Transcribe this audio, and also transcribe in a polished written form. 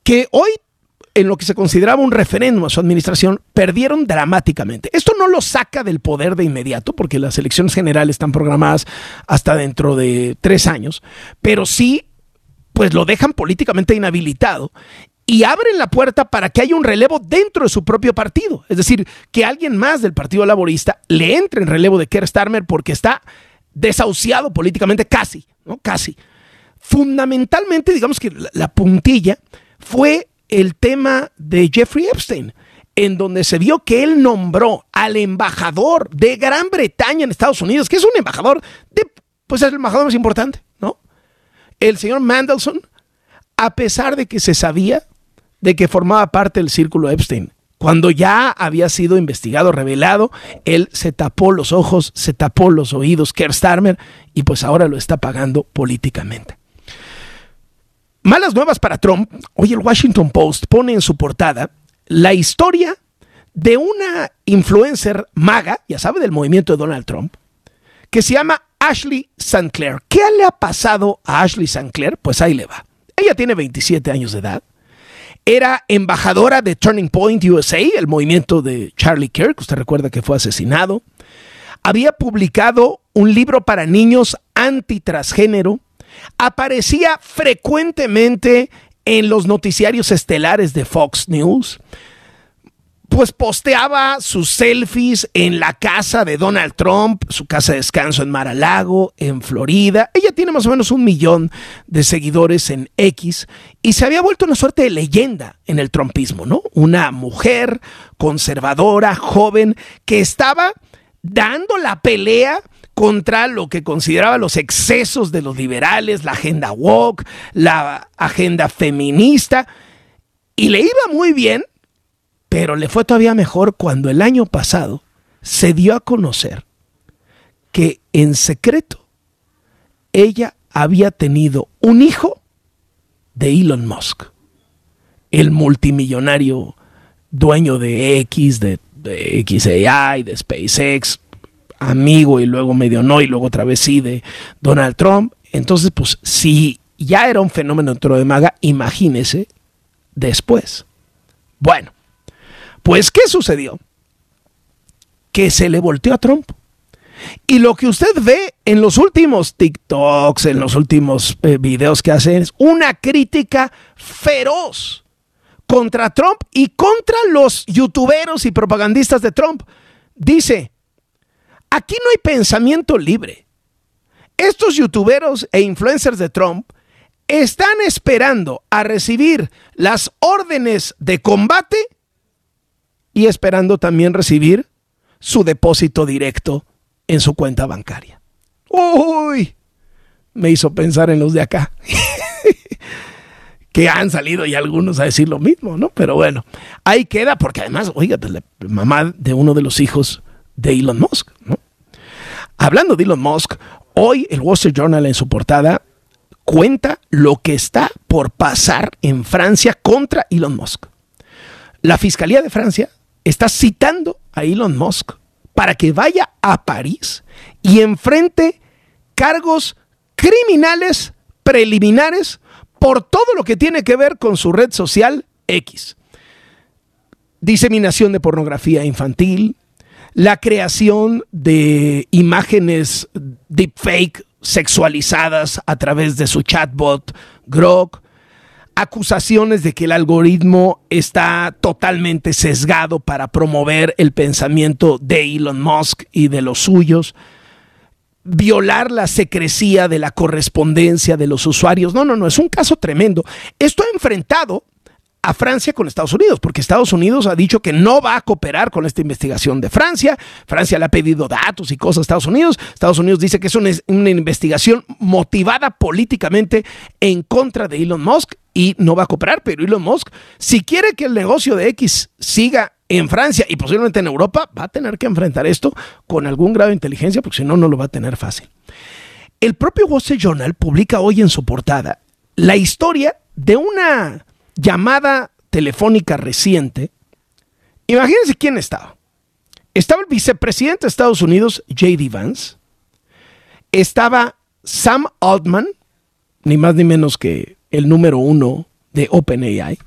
que hoy, en lo que se consideraba un referéndum a su administración, perdieron dramáticamente. Esto no lo saca del poder de inmediato, porque las elecciones generales están programadas hasta dentro de 3 años, pero sí, pues lo dejan políticamente inhabilitado y abren la puerta para que haya un relevo dentro de su propio partido. Es decir, que alguien más del Partido Laborista le entre en relevo de Keir Starmer porque está desahuciado políticamente, casi, ¿no? Casi. Fundamentalmente, digamos que la puntilla fue el tema de Jeffrey Epstein, en donde se vio que él nombró al embajador de Gran Bretaña en Estados Unidos, que es un embajador pues es el embajador más importante, ¿no? El señor Mandelson, a pesar de que se sabía de que formaba parte del círculo Epstein. Cuando ya había sido investigado, revelado, él se tapó los ojos, se tapó los oídos, Keir Starmer, y pues ahora lo está pagando políticamente. Malas nuevas para Trump. Hoy el Washington Post pone en su portada la historia de una influencer maga, ya sabe, del movimiento de Donald Trump, que se llama Ashley St. Clair. ¿Qué le ha pasado a Ashley St. Clair? Pues ahí le va. Ella tiene 27 años de edad. Era embajadora de Turning Point USA, el movimiento de Charlie Kirk, usted recuerda que fue asesinado. Había publicado un libro para niños antitransgénero. Aparecía frecuentemente en los noticiarios estelares de Fox News. Pues posteaba sus selfies en la casa de Donald Trump, su casa de descanso en Mar-a-Lago, en Florida. Ella tiene más o menos 1 millón de seguidores en X y se había vuelto una suerte de leyenda en el trumpismo, ¿no? Una mujer conservadora, joven, que estaba dando la pelea contra lo que consideraba los excesos de los liberales, la agenda woke, la agenda feminista, y le iba muy bien. Pero le fue todavía mejor cuando el año pasado se dio a conocer que en secreto ella había tenido un hijo de Elon Musk, el multimillonario dueño de X, de XAI, de SpaceX, amigo y luego medio no y luego otra vez sí de Donald Trump. Entonces, pues si ya era un fenómeno dentro de MAGA, imagínese después. Bueno. Pues, ¿qué sucedió? Que se le volteó a Trump. Y lo que usted ve en los últimos TikToks, en los últimos videos que hace, es una crítica feroz contra Trump y contra los youtuberos y propagandistas de Trump. Dice, aquí no hay pensamiento libre. Estos youtuberos e influencers de Trump están esperando a recibir las órdenes de combate y esperando también recibir su depósito directo en su cuenta bancaria. Uy, me hizo pensar en los de acá, que han salido y algunos a decir lo mismo, ¿no? Pero bueno, ahí queda, porque además, oiga, pues la mamá de uno de los hijos de Elon Musk, ¿no? Hablando de Elon Musk, hoy el Wall Street Journal en su portada cuenta lo que está por pasar en Francia contra Elon Musk. La Fiscalía de Francia está citando a Elon Musk para que vaya a París y enfrente cargos criminales preliminares por todo lo que tiene que ver con su red social X. Diseminación de pornografía infantil, la creación de imágenes deepfake sexualizadas a través de su chatbot Grok, acusaciones de que el algoritmo está totalmente sesgado para promover el pensamiento de Elon Musk y de los suyos, violar la secrecía de la correspondencia de los usuarios. No, es un caso tremendo. Esto ha enfrentado a Francia con Estados Unidos, porque Estados Unidos ha dicho que no va a cooperar con esta investigación de Francia. Francia le ha pedido datos y cosas a Estados Unidos. Estados Unidos dice que es una investigación motivada políticamente en contra de Elon Musk y no va a cooperar. Pero Elon Musk, si quiere que el negocio de X siga en Francia y posiblemente en Europa, va a tener que enfrentar esto con algún grado de inteligencia, porque si no, no lo va a tener fácil. El propio Wall Street Journal publica hoy en su portada la historia de una llamada telefónica reciente. Imagínense quién estaba. Estaba el vicepresidente de Estados Unidos, J.D. Vance. Estaba Sam Altman, ni más ni menos que el número 1 de OpenAI.